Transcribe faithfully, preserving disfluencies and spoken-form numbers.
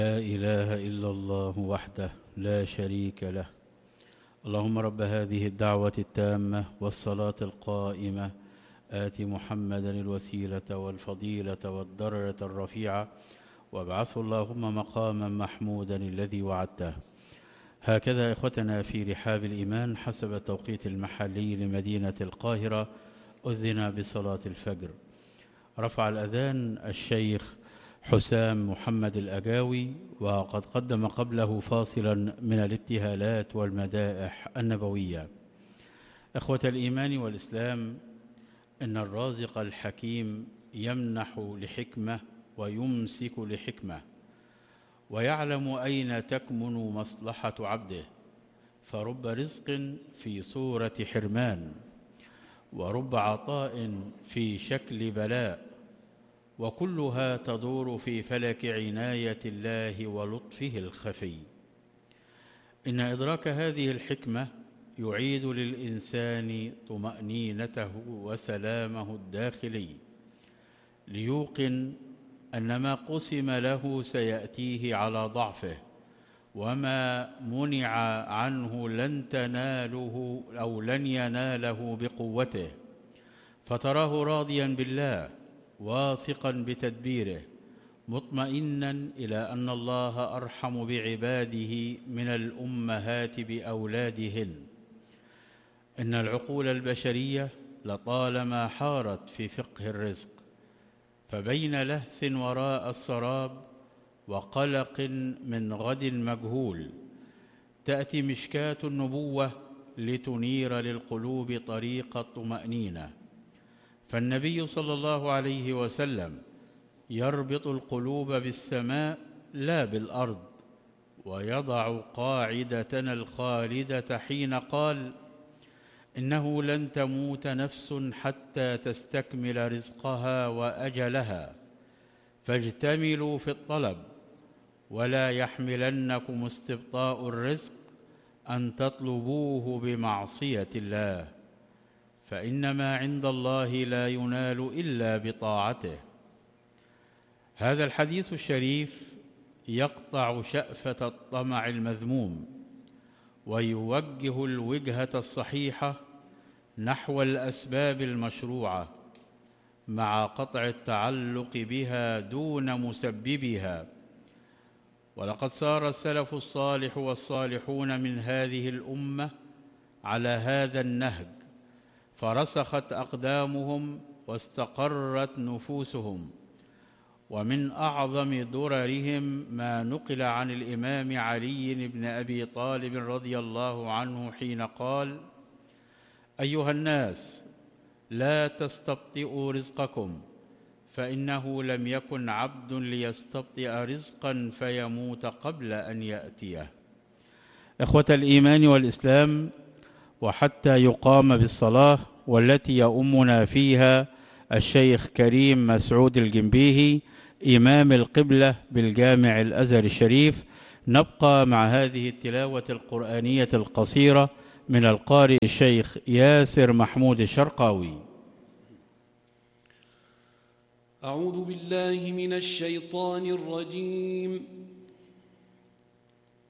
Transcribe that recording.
لا إله إلا الله وحده لا شريك له. اللهم رب هذه الدعوة التامة والصلاة القائمة آت محمدا الوسيلة والفضيلة والدرجة الرفيعة وابعثه اللهم مقاما محمودا الذي وعدته. هكذا إخوتنا في رحاب الإيمان حسب التوقيت المحلي لمدينة القاهرة أذن بصلاة الفجر. رفع الأذان الشيخ حسام محمد الأجاوي، وقد قدم قبله فاصلا من الابتهالات والمدائح النبوية. إخوة الإيمان والإسلام، إن الرازق الحكيم يمنح لحكمة ويمسك لحكمة، ويعلم أين تكمن مصلحة عبده، فرب رزق في صورة حرمان، ورب عطاء في شكل بلاء، وكلها تدور في فلك عناية الله ولطفه الخفي. إن إدراك هذه الحكمة يعيد للإنسان طمأنينته وسلامه الداخلي، ليوقن أن ما قسم له سيأتيه على ضعفه، وما منع عنه لن تناله أو لن يناله بقوته، فتراه راضيا بالله واثقا بتدبيره، مطمئنا إلى أن الله أرحم بعباده من الأمهات بأولادهن. إن العقول البشرية لطالما حارت في فقه الرزق، فبين لهث وراء السراب وقلق من غد مجهول تأتي مشكاة النبوة لتنير للقلوب طريق الطمأنينة. فالنبي صلى الله عليه وسلم يربط القلوب بالسماء لا بالأرض، ويضع قاعدتنا الخالدة حين قال: إنه لن تموت نفس حتى تستكمل رزقها وأجلها، فاجتملوا في الطلب، ولا يحملنكم استبطاء الرزق أن تطلبوه بمعصية الله، فإن ما عند الله لا ينال إلا بطاعته. هذا الحديث الشريف يقطع شأفة الطمع المذموم، ويوجه الوجهة الصحيحة نحو الأسباب المشروعة، مع قطع التعلق بها دون مسببها. ولقد سار السلف الصالح والصالحون من هذه الأمة على هذا النهج، فرسخت أقدامهم واستقرت نفوسهم. ومن أعظم دررهم ما نقل عن الإمام علي بن أبي طالب رضي الله عنه حين قال: أيها الناس، لا تستبطئوا رزقكم، فإنه لم يكن عبد ليستبطئ رزقا فيموت قبل أن يأتيه. إخوة الإيمان والإسلام، وحتى يقام بالصلاة والتي يؤمنا فيها الشيخ كريم مسعود الجنبيهي إمام القبلة بالجامع الأزهر الشريف، نبقى مع هذه التلاوة القرآنية القصيرة من القارئ الشيخ ياسر محمود الشرقاوي. أعوذ بالله من الشيطان الرجيم.